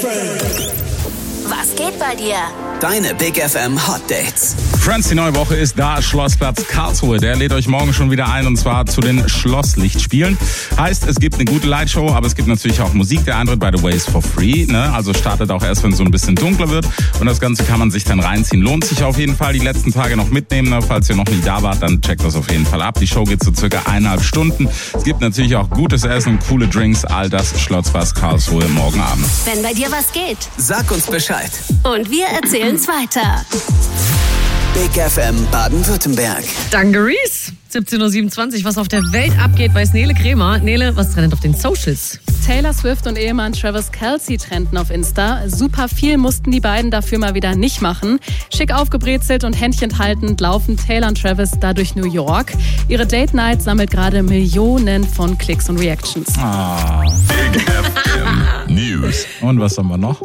Was geht bei dir? Deine Big FM Hot Dates. Friends, die neue Woche ist da. Schlossplatz Karlsruhe. Der lädt euch morgen schon wieder ein, und zwar zu den Schlosslichtspielen. Heißt, es gibt eine gute Lightshow, aber es gibt natürlich auch Musik. Der Eintritt, by the way, ist for free. Ne? Also startet auch erst, wenn es so ein bisschen dunkler wird. Und das Ganze kann man sich dann reinziehen. Lohnt sich auf jeden Fall. Die letzten Tage noch mitnehmen. Ne? Falls ihr noch nie da wart, dann checkt das auf jeden Fall ab. Die Show geht so circa 1,5 Stunden. Es gibt natürlich auch gutes Essen, coole Drinks. All das Schlossplatz Karlsruhe morgen Abend. Wenn bei dir was geht, Sag uns Bescheid. und wir erzählen's weiter. Big FM Baden-Württemberg. Dungarees. 17.27 Uhr, was auf der Welt abgeht, weiß Nele Kremer. Nele, was trennt auf den Socials? Taylor Swift und Ehemann Travis Kelce trennten auf Insta. Super viel mussten die beiden dafür mal wieder nicht machen. Schick aufgebrezelt und händchenhaltend laufen Taylor und Travis da durch New York. Ihre Date Night sammelt gerade Millionen von Klicks und Reactions. Big FM News. Und was haben wir noch?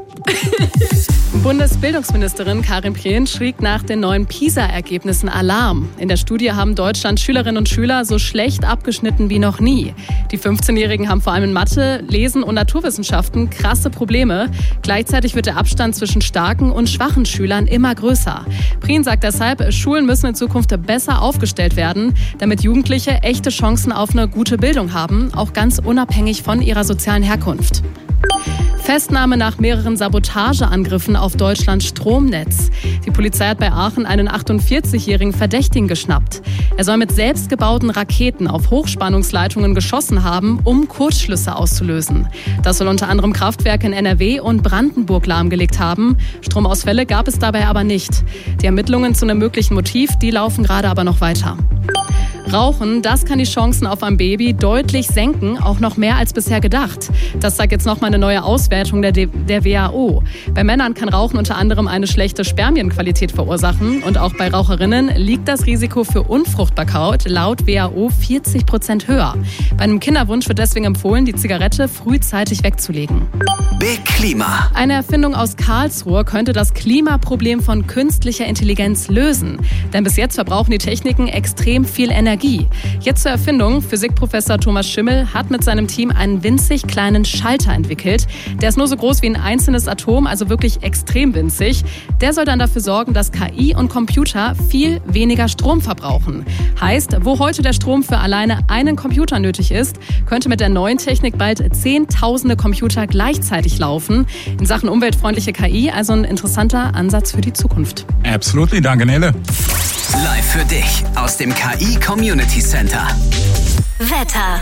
Bundesbildungsministerin Karin Prehn schrieb nach den neuen PISA-Ergebnissen Alarm. In der Studie haben Deutschland Schülerinnen und Schüler so schlecht abgeschnitten wie noch nie. Die 15-Jährigen haben vor allem in Mathe, Lesen und Naturwissenschaften krasse Probleme. Gleichzeitig wird der Abstand zwischen starken und schwachen Schülern immer größer. Prehn sagt deshalb, Schulen müssen in Zukunft besser aufgestellt werden, damit Jugendliche echte Chancen auf eine gute Bildung haben, auch ganz unabhängig von ihrer sozialen Herkunft. Festnahme nach mehreren Sabotageangriffen auf Deutschlands Stromnetz. Die Polizei hat bei Aachen einen 48-jährigen Verdächtigen geschnappt. Er soll mit selbstgebauten Raketen auf Hochspannungsleitungen geschossen haben, um Kurzschlüsse auszulösen. Das soll unter anderem Kraftwerke in NRW und Brandenburg lahmgelegt haben. Stromausfälle gab es dabei aber nicht. Die Ermittlungen zu einem möglichen Motiv, die laufen gerade aber noch weiter. Rauchen, das kann die Chancen auf ein Baby deutlich senken, auch noch mehr als bisher gedacht. Das sagt jetzt nochmal eine neue Auswertung der WHO. Bei Männern kann Rauchen unter anderem eine schlechte Spermienqualität verursachen. Und auch bei Raucherinnen liegt das Risiko für Unfruchtbarkeit laut WHO 40% höher. Bei einem Kinderwunsch wird deswegen empfohlen, die Zigarette frühzeitig wegzulegen. Big Klima. Eine Erfindung aus Karlsruhe könnte das Klimaproblem von künstlicher Intelligenz lösen. Denn bis jetzt verbrauchen die Techniken extrem viel Energie. Jetzt zur Erfindung. Physikprofessor Thomas Schimmel hat mit seinem Team einen winzig kleinen Schalter entwickelt. Der ist nur so groß wie ein einzelnes Atom, also wirklich extrem winzig. Der soll dann dafür sorgen, dass KI und Computer viel weniger Strom verbrauchen. Heißt, wo heute der Strom für alleine einen Computer nötig ist, könnte mit der neuen Technik bald Zehntausende Computer gleichzeitig laufen. In Sachen umweltfreundliche KI also ein interessanter Ansatz für die Zukunft. Absolutely, danke Nele. Live für dich aus dem KI Community Center. Wetter.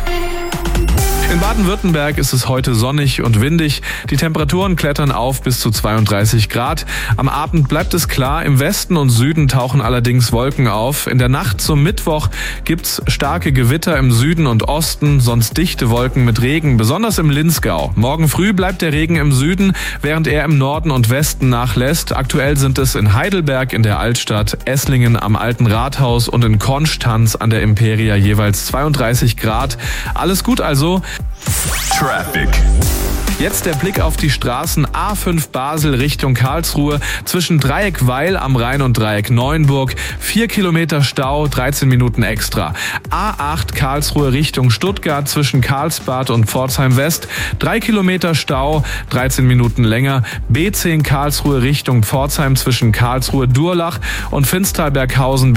In Baden-Württemberg ist es heute sonnig und windig. Die Temperaturen klettern auf bis zu 32 Grad. Am Abend bleibt es klar. Im Westen und Süden tauchen allerdings Wolken auf. In der Nacht zum Mittwoch gibt's starke Gewitter im Süden und Osten, sonst dichte Wolken mit Regen, besonders im Linzgau. Morgen früh bleibt der Regen im Süden, während er im Norden und Westen nachlässt. Aktuell sind es in Heidelberg in der Altstadt, Esslingen am Alten Rathaus und in Konstanz an der Imperia jeweils 32 Grad. Alles gut also. Traffic. Jetzt der Blick auf die Straßen A5 Basel Richtung Karlsruhe, zwischen Dreieck Weil am Rhein und Dreieck Neuenburg, 4 Kilometer Stau, 13 Minuten extra. A8 Karlsruhe Richtung Stuttgart, zwischen Karlsbad und Pforzheim West, 3 Kilometer Stau, 13 Minuten länger. B10 Karlsruhe Richtung Pforzheim, zwischen Karlsruhe Durlach und Finstal-Berghausen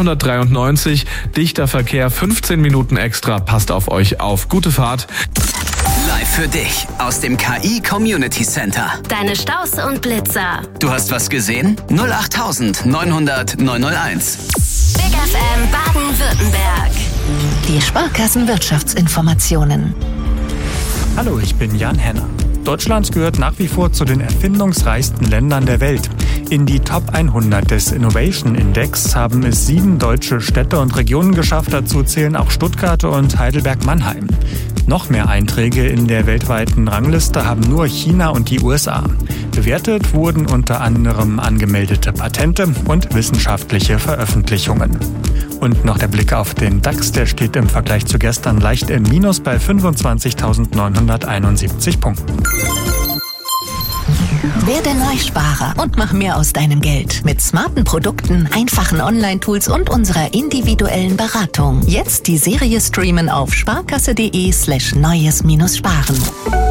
B293, dichter Verkehr, 15 Minuten extra, passt auf euch auf. Gute Fahrt. Live für dich aus dem KI Community Center. Deine Staus und Blitzer. Du hast was gesehen? 08000 900 901. Big FM Baden-Württemberg. Die Sparkassenwirtschaftsinformationen. Hallo, ich bin Jan Henner. Deutschland gehört nach wie vor zu den erfindungsreichsten Ländern der Welt. In die Top 100 des Innovation Index haben es 7 deutsche Städte und Regionen geschafft. Dazu zählen auch Stuttgart und Heidelberg-Mannheim. Noch mehr Einträge in der weltweiten Rangliste haben nur China und die USA. Bewertet wurden unter anderem angemeldete Patente und wissenschaftliche Veröffentlichungen. Und noch der Blick auf den DAX, der steht im Vergleich zu gestern leicht im Minus bei 25.971 Punkten. Werde Neusparer und mach mehr aus deinem Geld. Mit smarten Produkten, einfachen Online-Tools und unserer individuellen Beratung. Jetzt die Serie streamen auf sparkasse.de/neues-sparen.